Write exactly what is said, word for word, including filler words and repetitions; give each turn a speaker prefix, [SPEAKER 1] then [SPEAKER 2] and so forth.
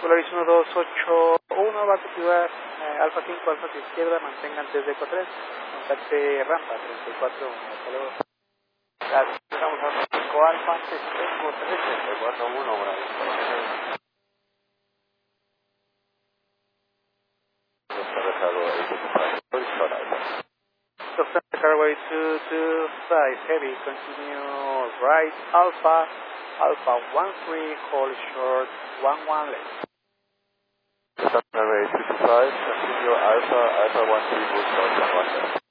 [SPEAKER 1] Polaris uno dos ocho uno, va a activar eh, Alfa cinco, Alfa hacia izquierda, mantengan desde Eco tres, contacte rampa treinta y cuatro, hasta luego.
[SPEAKER 2] Gracias, estamos a cinco Alfa, Eco tres, treinta y cuatro, uno, bravo.
[SPEAKER 1] Lufthansa Carway two two five Heavy, continue right Alpha, Alpha one three, hold short one one left.
[SPEAKER 2] Lufthansa Carway two two five, continue Alpha, Alpha one three, hold short one one left.